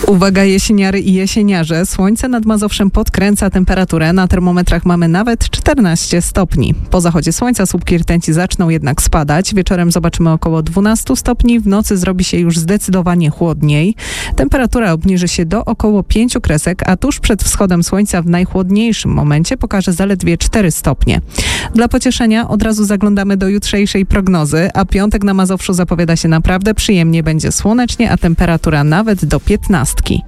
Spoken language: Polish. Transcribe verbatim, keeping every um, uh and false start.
Uwaga jesieniary i jesieniarze, słońce nad Mazowszem podkręca temperaturę, na termometrach mamy nawet czternaście stopni. Po zachodzie słońca słupki rtęci zaczną jednak spadać, wieczorem zobaczymy około dwanaście stopni, w nocy zrobi się już zdecydowanie chłodniej. Temperatura obniży się do około pięciu kresek, a tuż przed wschodem słońca w najchłodniejszym momencie pokaże zaledwie cztery stopnie. Dla pocieszenia od razu zaglądamy do jutrzejszej prognozy, a piątek na Mazowszu zapowiada się naprawdę przyjemnie, będzie słonecznie, a temperatura nawet do piętnastki.